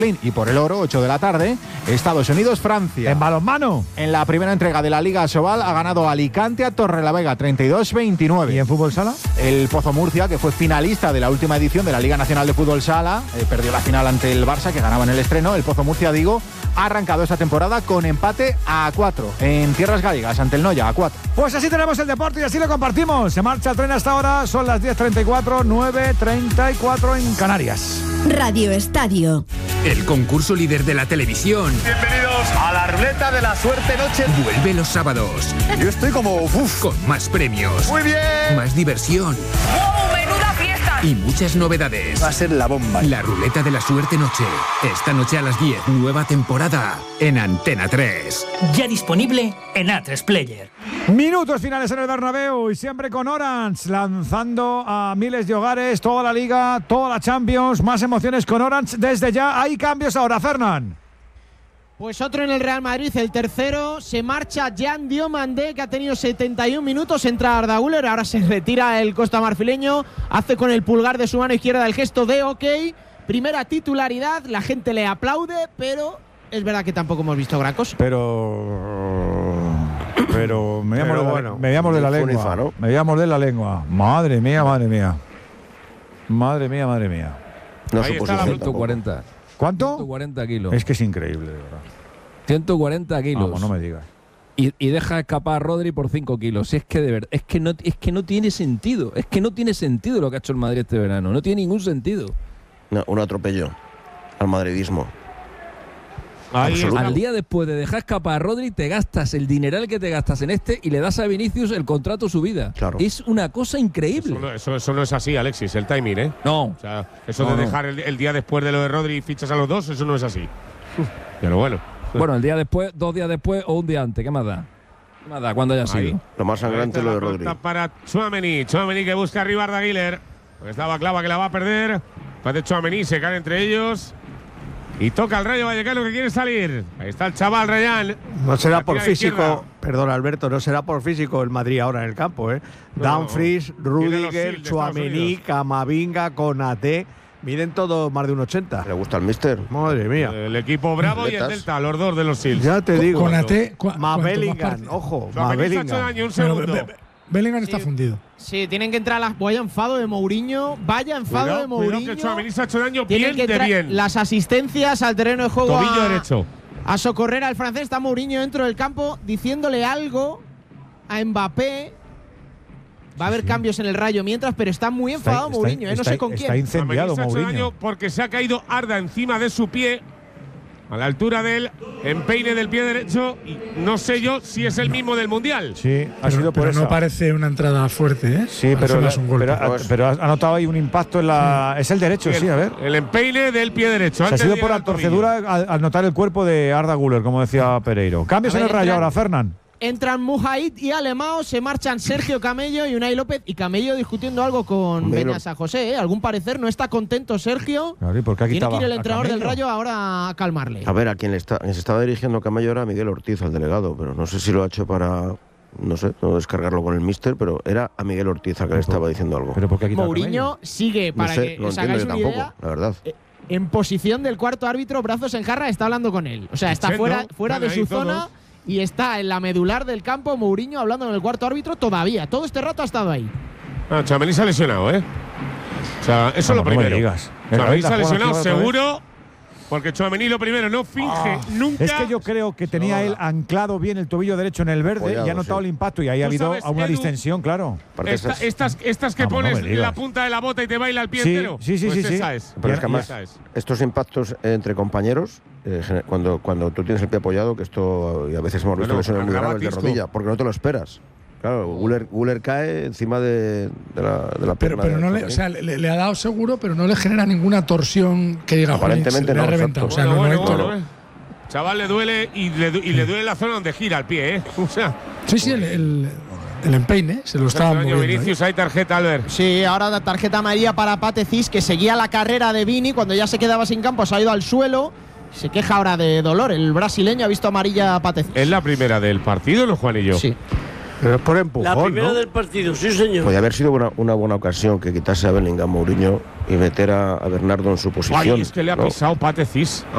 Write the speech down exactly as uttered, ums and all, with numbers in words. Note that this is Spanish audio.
Y por el oro, ocho de la tarde, Estados Unidos-Francia. En balonmano. En la primera entrega de la Liga Asobal ha ganado Alicante a Torrelavega treinta y dos veintinueve. ¿Y en fútbol sala? El Pozo Murcia, que fue finalista de la última edición de la Liga Nacional de Fútbol Sala, eh, perdió la final ante el Barça, que ganaba en el estreno. El Pozo Murcia, digo, ha arrancado esta temporada con empate a cuatro en tierras gallegas ante el Noya, a cuatro. Pues así tenemos el deporte y así lo compartimos. Se marcha el tren hasta ahora, son las diez treinta y cuatro, nueve treinta y cuatro en Canarias. Radio Estadio. El concurso líder de la televisión. Bienvenidos a la ruleta de la suerte noche. Vuelve los sábados. Yo estoy como uf. Con más premios. Muy bien. Más diversión. ¡Wow! ¡Menuda fiesta! Y muchas novedades. Va a ser la bomba. La ruleta de la suerte noche. Esta noche a las diez. Nueva temporada en Antena tres. Ya disponible en A tres Player. Minutos finales en el Bernabéu y siempre con Orange, lanzando a miles de hogares toda la Liga, toda la Champions, más emociones con Orange desde ya. Hay cambios ahora, Fernán. Pues otro en el Real Madrid, el tercero, se marcha Jan Diomandé, que ha tenido setenta y un minutos, entra Arda Güler, ahora se retira el costamarfileño, hace con el pulgar de su mano izquierda el gesto de ok, primera titularidad, la gente le aplaude, pero es verdad que tampoco hemos visto gran cosa. Pero... Pero me voy a morder bueno, la, la lengua. Funifa, ¿no? Me voy a morder la lengua. Madre mía, madre mía. Madre mía, madre mía. No Ahí está la ciento cuarenta. ¿Cuánto? ciento cuarenta kilos. Es que es increíble, de verdad. ciento cuarenta kilos. Vamos, no me digas. Y, y deja escapar a Rodri por cinco kilos. Si es que de verdad, es que no, es que no tiene sentido. Es que no tiene sentido lo que ha hecho el Madrid este verano. No tiene ningún sentido. No, un atropello al madridismo. Ahí al día después de dejar escapar a Rodri, te gastas el dineral que te gastas en este y le das a Vinicius el contrato subida. Claro. Es una cosa increíble. Eso no, eso, eso no es así, Alexis, el timing, ¿eh? No. O sea, eso no, de no. dejar el, el día después de lo de Rodri y fichas a los dos, eso no es así. Pero bueno. Bueno, el día después, dos días después o un día antes, ¿qué más da? ¿Qué más da? ¿Cuándo haya Ahí. sido? Lo más sangrante es lo de Rodri. Para Tchouaméni, Tchouaméni que busca arriba a Arda Güler. Estaba clava que la va a perder. Parece Tchouaméni, se cae entre ellos. Y toca el Rayo Vallecano que quiere salir. Ahí está el chaval Rayán. No será por físico, izquierda. perdón Alberto, no será por físico el Madrid ahora en el campo, ¿eh? No, Dumfries, tiene los Rudiger, Sil de Estados Tchouaméni, Unidos. Camavinga, Konaté, miden todos más de un ochenta. ¿Le gusta el míster? Madre mía. El equipo Bravo y el Delta, los dos de los Sils. Ya te digo. Konaté, Más Bellingham, ojo, más Tchouaméni se ha hecho Bellingham. daño, un segundo. Be- Be- Bellingham está Sí. fundido. Sí, tienen que entrar las… Vaya enfado de Mourinho, vaya enfado Cuidado, de Mourinho. cuidado que Tchouaméni se ha hecho daño Tienen bien que de entrar bien. las asistencias al terreno de juego Tobillo a, derecho. a socorrer al francés. Está Mourinho dentro del campo diciéndole algo a Mbappé. Va a haber sí. cambios en el Rayo mientras, pero está muy enfadado Está- Mourinho, ¿eh? no está- sé con está quién. incendiado Tchouaméni se ha hecho Mourinho. daño porque se ha caído Arda encima de su pie, a la altura del empeine del pie derecho, y no sé yo si es el mismo del Mundial. Sí, ha Pero, sido por pero no eso. parece una entrada fuerte, ¿eh? Sí, Parece pero, más un golpe. pero, ha- pero ha notado ahí un impacto en la… Es el derecho, sí, a ver. El empeine del pie derecho. Se ha antes sido de por llegar la al tobillo. torcedura al, al notar el cuerpo de Arda Güler, como decía Pereiro. Cambios A en ver, el Rayo entran- ahora, Fernán. Entran Mujaid y Alemão, se marchan Sergio Camello y Unai López. Y Camello discutiendo algo con Mira. Beñat San José, ¿eh? Algún parecer no está contento Sergio. Claro, ¿y por qué ha Tiene quitado que ir el a entrenador del Camello? Rayo ahora a calmarle. A ver, a quien, le está, quien se estaba dirigiendo Camello era Miguel Ortiz, al delegado, pero no sé si lo ha hecho para, no sé, no descargarlo con el míster, pero era a Miguel Ortiz a que le estaba diciendo algo. ¿Pero por qué ha quitado a Mourinho Camello? sigue, No para sé, que no os entiendo hagáis yo una tampoco, idea, la verdad. eh, en posición del cuarto árbitro, brazos en jarra, está hablando con él. O sea, está Echendo, fuera, fuera de están su ahí todos. zona y está en la medular del campo Mourinho hablando con el cuarto árbitro todavía. Todo este rato ha estado ahí. Ah, Tchouaméni se ha lesionado, ¿eh? O sea, eso es lo No, no me primero. digas. Tchouaméni se ha ¿La juega lesionado otra vez? seguro, porque Tchouaméni lo primero no finge nunca. Es que yo creo que tenía él anclado bien el tobillo derecho en el verde Apoyado, y ha notado sí. el impacto y ahí ha Tú habido sabes, una Edu, distensión, claro. Aparte Esta- esas- estas, estas que Vamos, no pones me digas. la punta de la bota y te baila el pie Sí, entero. sí, sí, Pues sí, sí. esa es. Pero es que Y- además, esa es. estos impactos entre compañeros, eh, gener- cuando, cuando tú tienes el pie apoyado, que esto, y a veces hemos visto Bueno, lesiones muy cargaba graves de Tisco. rodilla, porque no te lo esperas. Claro, Güler, Güler cae encima de, de la, de la Pero, pierna. pero de no le, Tchouaméni. o sea, le, le ha dado seguro, pero no le genera ninguna torsión que diga, "Joder, Aparentemente se le ha no, reventado". exacto. O sea, no, Bueno, no hay bueno, tor- bueno, eh. Chaval le duele y le, du- y le duele la zona donde gira el pie, ¿eh? O sea, Sí, sí, el, el, el empeine se lo estaba daño moviendo. ¿eh? Vinicius, hay tarjeta, Albert. Sí, ahora la tarjeta amarilla para Pate Cis, que seguía la carrera de Vini. Cuando ya se quedaba sin campo, se ha ido al suelo. Se queja ahora de dolor. El brasileño ha visto amarilla a Pate Cis. Es la primera del partido, ¿no, Juanillo? Sí. Pero es por empujón, La primera ¿no? del partido, sí señor. Podría haber sido una, una buena ocasión que quitase a Bellingham Mourinho y meter a, a Bernardo en su posición. Ay, es que le ha ¿no? pisado Pate Cis.